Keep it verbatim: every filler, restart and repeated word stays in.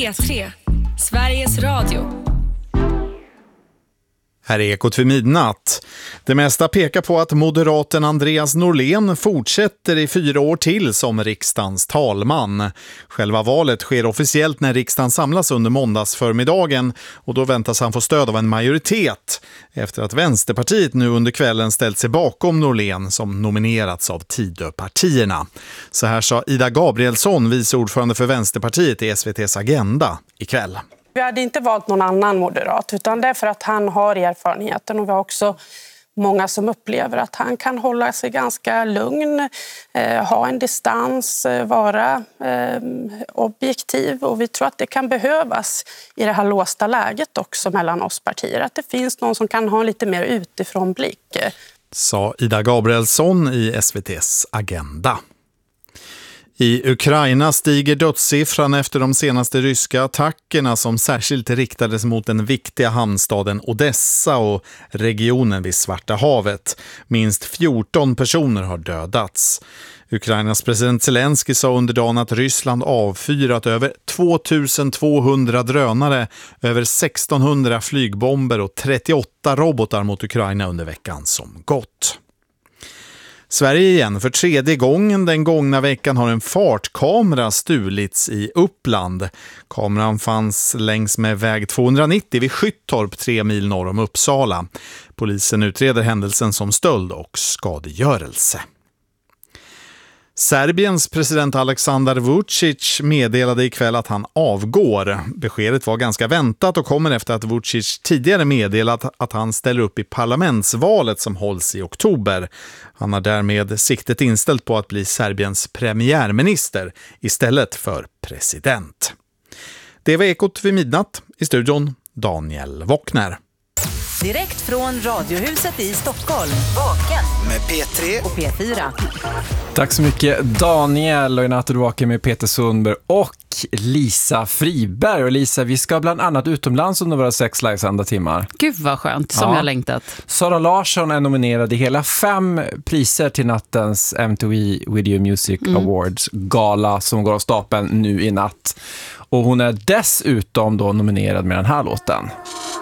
P tre, Sveriges Radio. Här är Ekot vid midnatt. Det mesta pekar på att moderaten Andreas Norlén fortsätter i fyra år till som riksdagens talman. Själva valet sker officiellt när riksdagen samlas under måndagsförmiddagen och då väntas han få stöd av en majoritet efter att Vänsterpartiet nu under kvällen ställt sig bakom Norlén som nominerats av Tidöpartierna. Så här sa Ida Gabrielsson, vice ordförande för Vänsterpartiet i S V T:s Agenda ikväll. Vi hade inte valt någon annan moderat utan det är för att han har erfarenheten och vi har också många som upplever att han kan hålla sig ganska lugn, eh, ha en distans, eh, vara eh, objektiv och vi tror att det kan behövas i det här låsta läget också mellan oss partier. Att det finns någon som kan ha en lite mer utifrån blick. Sa Ida Gabrielsson i S V T:s Agenda. I Ukraina stiger dödssiffran efter de senaste ryska attackerna som särskilt riktades mot den viktiga hamnstaden Odessa och regionen vid Svarta havet. Minst fjorton personer har dödats. Ukrainas president Zelensky sa under dagen att Ryssland avfyrat över tvåtusentvåhundra drönare, över sextonhundra flygbomber och trettioåtta robotar mot Ukraina under veckan som gått. Sverige igen. För tredje gången den gångna veckan har en fartkamera stulits i Uppland. Kameran fanns längs med väg tvåhundranittio vid Skyttorp, tre mil norr om Uppsala. Polisen utreder händelsen som stöld och skadegörelse. Serbiens president Aleksandar Vučić meddelade ikväll att han avgår. Beskedet var ganska väntat och kommer efter att Vučić tidigare meddelat att han ställer upp i parlamentsvalet som hålls i oktober. Han har därmed siktet inställt på att bli Serbiens premiärminister istället för president. Det var Ekot vid midnatt. I studion Daniel Wockner. Direkt från Radiohuset i Stockholm. Vaken med P tre och P fyra. Tack så mycket Daniel och i natt är du vaken med Peter Sundberg och Lisa Friberg. Och Lisa, vi ska bland annat utomlands under våra sex livesända timmar. Gud vad skönt, som ja. jag längtat. Sara Larsson är nominerad i hela fem priser till nattens M T V Video Music mm. Awards gala som går av stapeln nu i natt. Och hon är dessutom då nominerad med den här låten.